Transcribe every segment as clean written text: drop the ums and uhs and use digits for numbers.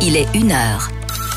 Il est 1h.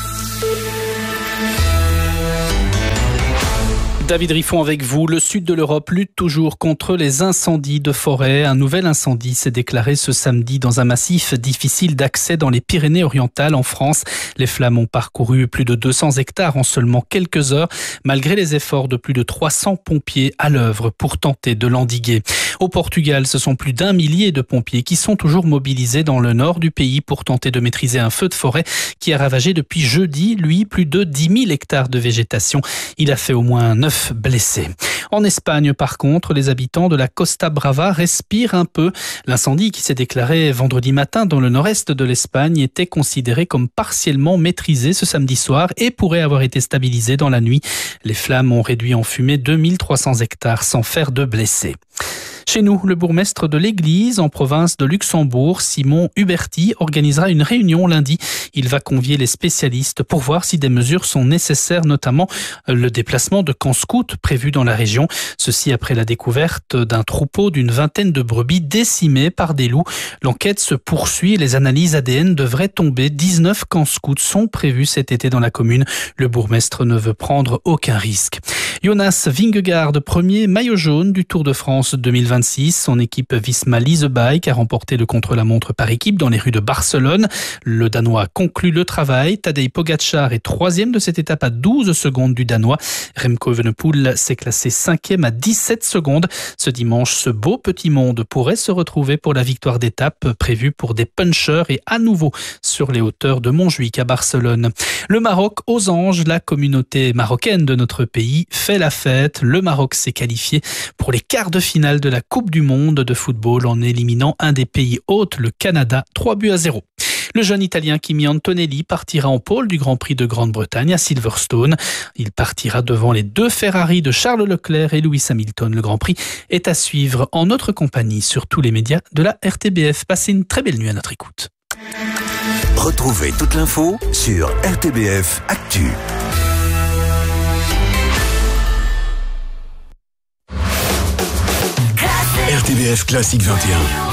David Riffon avec vous. Le sud de l'Europe lutte toujours contre les incendies de forêt. Un nouvel incendie s'est déclaré ce samedi dans un massif difficile d'accès dans les Pyrénées-Orientales en France. Les flammes ont parcouru plus de 200 hectares en seulement quelques heures, malgré les efforts de plus de 300 pompiers à l'œuvre pour tenter de l'endiguer. Au Portugal, ce sont plus d'1 millier de pompiers qui sont toujours mobilisés dans le nord du pays pour tenter de maîtriser un feu de forêt qui a ravagé depuis jeudi, plus de 10 000 hectares de végétation. Il a fait au moins 9 blessés. En Espagne, par contre, les habitants de la Costa Brava respirent un peu. L'incendie qui s'est déclaré vendredi matin dans le nord-est de l'Espagne était considéré comme partiellement maîtrisé ce samedi soir et pourrait avoir été stabilisé dans la nuit. Les flammes ont réduit en fumée 2300 hectares sans faire de blessés. Chez nous, le bourgmestre de l'Église, en province de Luxembourg, Simon Huberti, organisera une réunion lundi. Il va convier les spécialistes pour voir si des mesures sont nécessaires, notamment le déplacement de camps scouts prévus dans la région. Ceci après la découverte d'un troupeau d'une vingtaine de brebis décimées par des loups. L'enquête se poursuit et les analyses ADN devraient tomber. 19 camps scouts sont prévus cet été dans la commune. Le bourgmestre ne veut prendre aucun risque. Jonas Vingegaard, premier maillot jaune du Tour de France 2026. Son équipe Visma Lease Bike a remporté le contre-la-montre par équipe dans les rues de Barcelone. Le Danois conclut le travail. Tadej Pogačar est troisième de cette étape à 12 secondes du Danois. Remco Evenepoel s'est classé 5e à 17 secondes. Ce dimanche, ce beau petit monde pourrait se retrouver pour la victoire d'étape prévue pour des punchers et à nouveau sur les hauteurs de Montjuïc à Barcelone. Le Maroc aux anges, la communauté marocaine de notre pays fait la fête. Le Maroc s'est qualifié pour les quarts de finale de la Coupe du monde de football en éliminant un des pays hôtes, le Canada, 3-0. Le jeune Italien Kimi Antonelli partira en pôle du Grand Prix de Grande-Bretagne à Silverstone. Il partira devant les 2 Ferrari de Charles Leclerc et Lewis Hamilton. Le Grand Prix est à suivre en notre compagnie sur tous les médias de la RTBF. Passez une très belle nuit à notre écoute. Retrouvez toute l'info sur RTBF Actu. RTBF Classique 21.